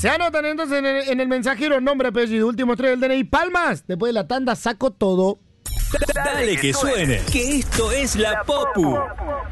Se anotan entonces en el mensajero nombre, apellido, último 3 del DNI. Palmas. Después de la tanda saco todo. Dale que suene, que esto es La Popu.